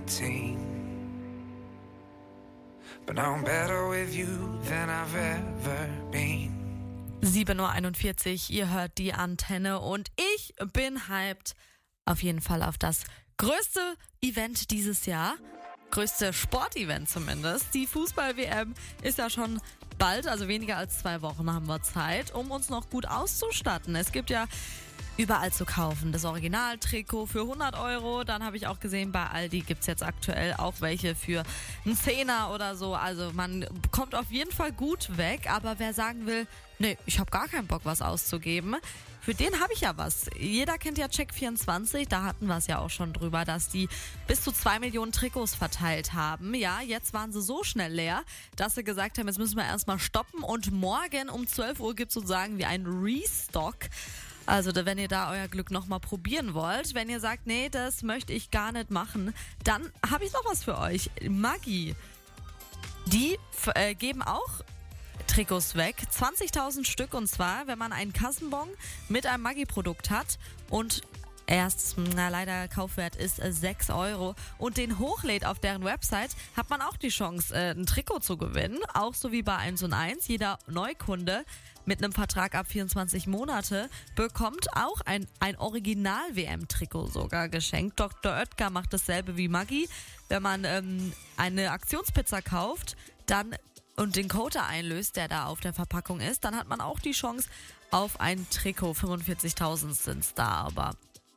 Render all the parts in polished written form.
18. But now I'm better with you than I've ever been. 7:41 Uhr, ihr hört die Antenne und ich bin hyped auf jeden Fall auf das größte Event dieses Jahr. Größte Sportevent zumindest. Die Fußball-WM ist ja schon bald, also weniger als 2 Wochen haben wir Zeit, um uns noch gut auszustatten. Es gibt ja überall zu kaufen. Das Originaltrikot für 100 Euro. Dann habe ich auch gesehen, bei Aldi gibt's jetzt aktuell auch welche für einen Zehner oder so. Also man kommt auf jeden Fall gut weg. Aber wer sagen will, nee, ich habe gar keinen Bock, was auszugeben, für den habe ich ja was. Jeder kennt ja Check24, da hatten wir es ja auch schon drüber, dass die bis zu 2 Millionen Trikots verteilt haben. Ja, jetzt waren sie so schnell leer, dass sie gesagt haben, jetzt müssen wir erstmal stoppen und morgen um 12 Uhr gibt es sozusagen wie ein Restock. Also wenn ihr da euer Glück nochmal probieren wollt, wenn ihr sagt, nee, das möchte ich gar nicht machen, dann habe ich noch was für euch. Maggi, die geben auch Trikots weg, 20.000 Stück, und zwar, wenn man einen Kassenbon mit einem Maggi-Produkt hat und leider Kaufwert ist 6 Euro und den hochlädt auf deren Website, hat man auch die Chance, ein Trikot zu gewinnen. Auch so wie bei 1&1. Jeder Neukunde mit einem Vertrag ab 24 Monate bekommt auch ein Original-WM-Trikot sogar geschenkt. Dr. Oetker macht dasselbe wie Maggi. Wenn man eine Aktionspizza kauft, dann und den Code einlöst, der da auf der Verpackung ist, dann hat man auch die Chance auf ein Trikot. 45.000 sind's da aber.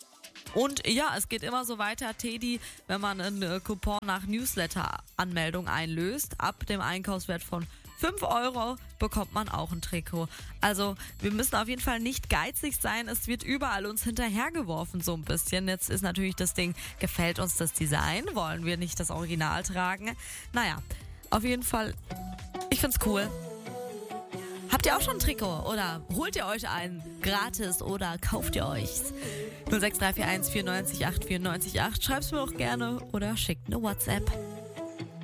Und ja, es geht immer so weiter, Teddy, wenn man einen Coupon nach Newsletter-Anmeldung einlöst, ab dem Einkaufswert von 5 Euro bekommt man auch ein Trikot. Also wir müssen auf jeden Fall nicht geizig sein, es wird überall uns hinterhergeworfen so ein bisschen. Jetzt ist natürlich das Ding, gefällt uns das Design, wollen wir nicht das Original tragen? Naja, auf jeden Fall, ich find's cool. Habt ihr auch schon ein Trikot oder holt ihr euch einen gratis oder kauft ihr euch's? 06341 94 8 94 8. Schreibt's mir auch gerne oder schickt eine WhatsApp.